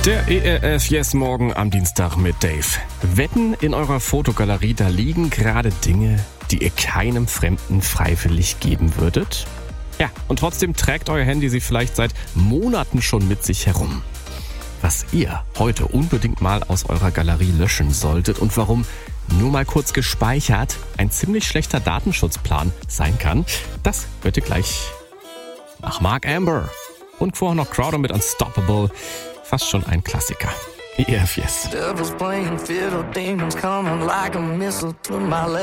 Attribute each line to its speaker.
Speaker 1: Der ERF Yes Morgen am Dienstag mit Dave. Wetten, in eurer Fotogalerie, da liegen gerade Dinge, die ihr keinem Fremden freiwillig geben würdet? Ja, und trotzdem trägt euer Handy sie vielleicht seit Monaten schon mit sich herum. Was ihr heute unbedingt mal aus eurer Galerie löschen solltet und warum nur mal kurz gespeichert ein ziemlich schlechter Datenschutzplan sein kann, das hört ihr gleich nach Mark Amber. Und vorher noch Crowder mit Unstoppable. Fast schon ein Klassiker. ERF Yes.